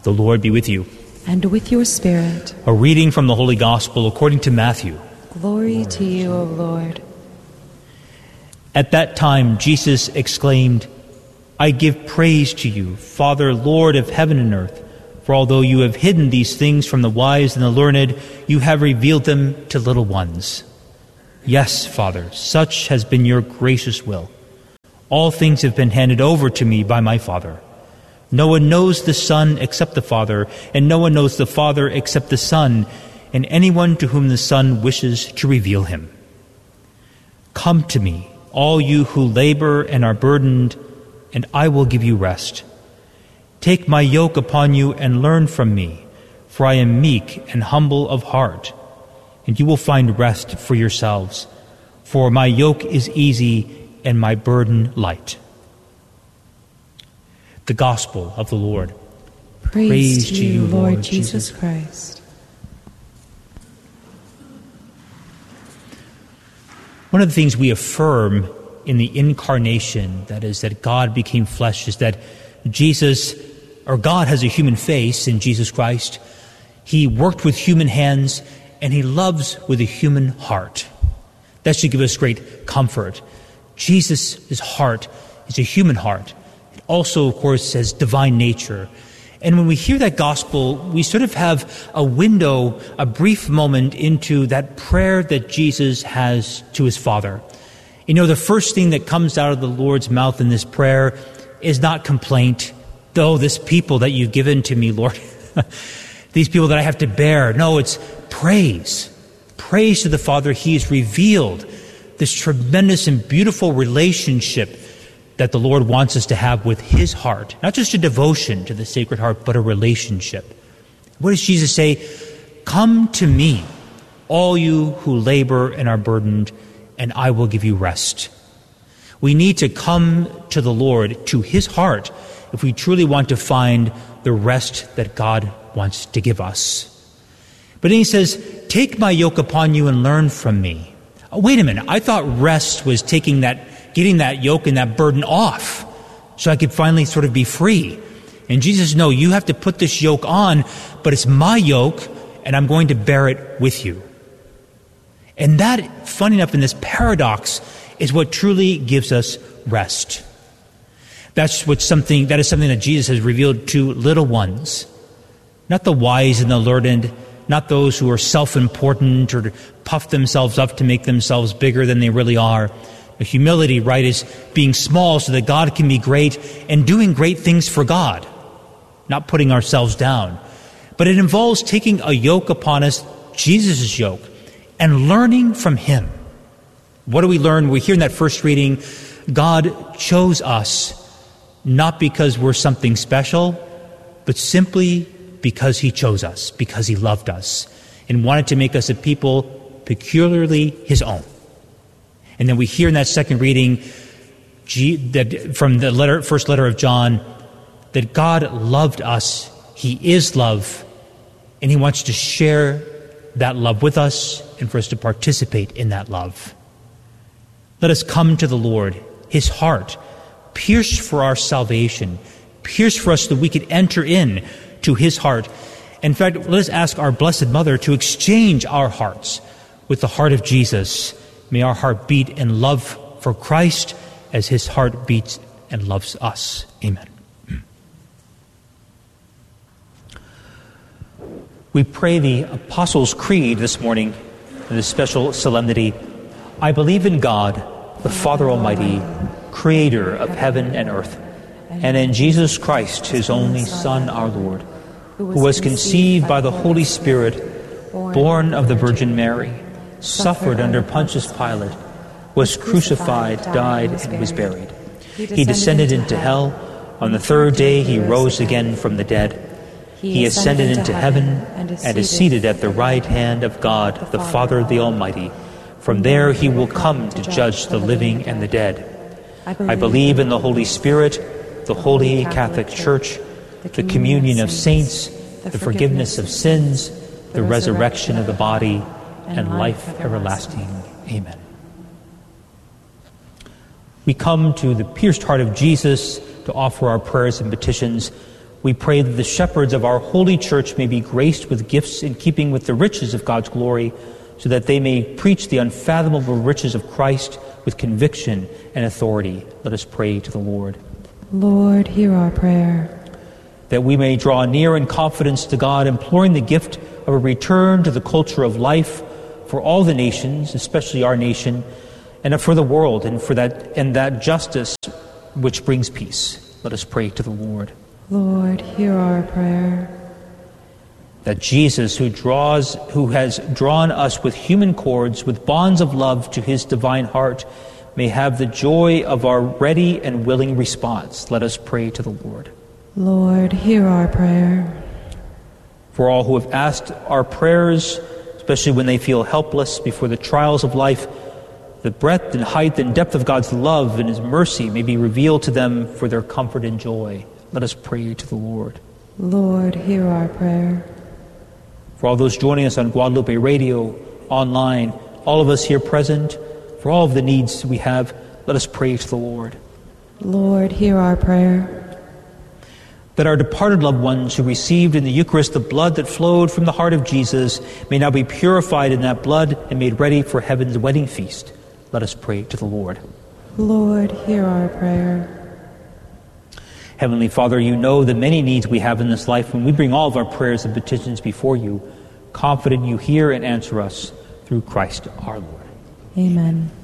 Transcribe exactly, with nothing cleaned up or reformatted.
The Lord be with you. And with your spirit. A reading from the Holy Gospel according to Matthew. Glory to you, O Lord. At that time, Jesus exclaimed, I give praise to you, Father, Lord of heaven and earth, for although you have hidden these things from the wise and the learned, you have revealed them to little ones. Yes, Father, such has been your gracious will. All things have been handed over to me by my Father. No one knows the Son except the Father, and no one knows the Father except the Son, and anyone to whom the Son wishes to reveal him. Come to me, all you who labor and are burdened, and I will give you rest. Take my yoke upon you and learn from me, for I am meek and humble of heart, and you will find rest for yourselves. For my yoke is easy and my burden light. The Gospel of the Lord. Praise, Praise to you, Lord, Lord Jesus Christ. One of the things we affirm in the incarnation, that is, that God became flesh, is that Jesus, or God has a human face in Jesus Christ. He worked with human hands, and he loves with a human heart. That should give us great comfort. Jesus' heart is a human heart. It also, of course, has divine nature. And when we hear that gospel, we sort of have a window, a brief moment into that prayer that Jesus has to his Father. You know, the first thing that comes out of the Lord's mouth in this prayer is not complaint. Oh, this people that you've given to me, Lord, these people that I have to bear. No, it's praise. Praise to the Father. He has revealed this tremendous and beautiful relationship that the Lord wants us to have with his heart. Not just a devotion to the Sacred Heart, but a relationship. What does Jesus say? Come to me, all you who labor and are burdened, and I will give you rest. We need to come to the Lord, to his heart, if we truly want to find the rest that God wants to give us. But then he says, take my yoke upon you and learn from me. Oh, wait a minute, I thought rest was taking that, getting that yoke and that burden off so I could finally sort of be free. And Jesus, no, you have to put this yoke on, but it's my yoke and I'm going to bear it with you. And that, funny enough, in this paradox is what truly gives us rest. That's what something, that is something that Jesus has revealed to little ones, not the wise and the learned, not those who are self-important or puff themselves up to make themselves bigger than they really are. The humility, right, is being small so that God can be great and doing great things for God, not putting ourselves down. But it involves taking a yoke upon us, Jesus' yoke, and learning from him. What do we learn? We hear in that first reading, God chose us not because we're something special, but simply because he chose us, because he loved us, and wanted to make us a people peculiarly his own. And then we hear in that second reading that from the letter, first letter of John, that God loved us, he is love, and he wants to share that love with us and for us to participate in that love. Let us come to the Lord, his heart, pierced for our salvation, pierced for us so that we could enter in to his heart. In fact, let us ask our Blessed Mother to exchange our hearts with the heart of Jesus. May our heart beat in love for Christ as his heart beats and loves us. Amen. We pray the Apostles' Creed this morning in this special solemnity. I believe in God, the Father Almighty, creator of heaven and earth, and in Jesus Christ, his only Son, our Lord, who was conceived by the Holy Spirit, born of the Virgin Mary, suffered under Pontius Pilate, was crucified, died, and was buried. He descended into hell. On the third day he rose again from the dead. He ascended into heaven and is seated at the right hand of God, the Father, the Almighty. From there he will come to judge the living and the dead. I believe in the Holy Spirit, the Holy Catholic Church, the communion of saints, the forgiveness of sins, the resurrection of the body, and life everlasting. Amen. We come to the pierced heart of Jesus to offer our prayers and petitions. We pray that the shepherds of our holy church may be graced with gifts in keeping with the riches of God's glory, so that they may preach the unfathomable riches of Christ with conviction and authority. Let us pray to the Lord. Lord, hear our prayer. That we may draw near in confidence to God, imploring the gift of a return to the culture of life for all the nations, especially our nation, and for the world, and for that and that justice which brings peace. Let us pray to the Lord. Lord, hear our prayer. That Jesus, who draws, who has drawn us with human cords, with bonds of love to his divine heart, may have the joy of our ready and willing response. Let us pray to the Lord. Lord, hear our prayer. For all who have asked our prayers, especially when they feel helpless before the trials of life, the breadth and height and depth of God's love and his mercy may be revealed to them for their comfort and joy. Let us pray to the Lord. Lord, hear our prayer. For all those joining us on Guadalupe Radio, online, all of us here present, for all of the needs we have, let us pray to the Lord. Lord, hear our prayer. That our departed loved ones who received in the Eucharist the blood that flowed from the heart of Jesus may now be purified in that blood and made ready for heaven's wedding feast. Let us pray to the Lord. Lord, hear our prayer. Heavenly Father, you know the many needs we have in this life when we bring all of our prayers and petitions before you, confident you hear and answer us through Christ our Lord. Amen.